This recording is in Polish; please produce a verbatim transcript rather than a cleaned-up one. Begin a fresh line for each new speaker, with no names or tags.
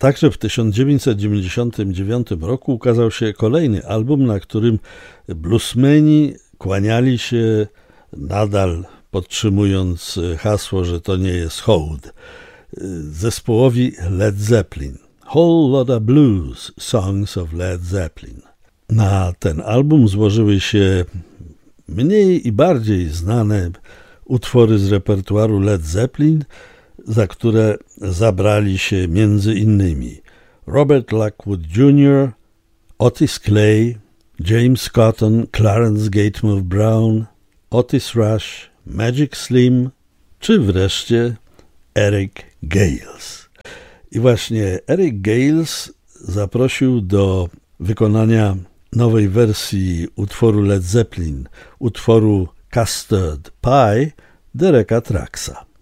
Także w tysiąc dziewięćset dziewięćdziesiątym dziewiątym roku ukazał się kolejny album, na którym bluesmeni kłaniali się, nadal podtrzymując hasło, że to nie jest hołd, zespołowi Led Zeppelin. Whole Lotta Blues, Songs of Led Zeppelin. Na ten album złożyły się mniej i bardziej znane utwory z repertuaru Led Zeppelin, za które zabrali się między innymi Robert Lockwood junior, Otis Clay, James Cotton, Clarence Gatemouth Brown, Otis Rush, Magic Slim, czy wreszcie Eric Gales. I właśnie Eric Gales zaprosił do wykonania nowej wersji utworu Led Zeppelin, utworu Custard Pie, Dereka Trucksa.